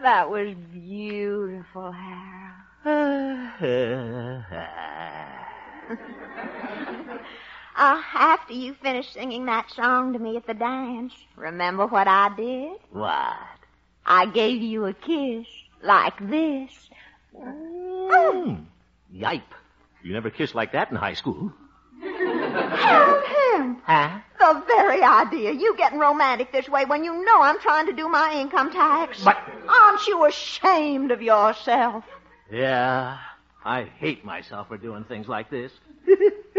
That was beautiful, Harold. After you finish singing that song to me at the dance, remember what I did? What? I gave you a kiss like this. Yipe. You never kissed like that in high school. Harold, him. Huh? The very idea. You getting romantic this way when you know I'm trying to do my income tax. But... Aren't you ashamed of yourself? Yeah, I hate myself for doing things like this.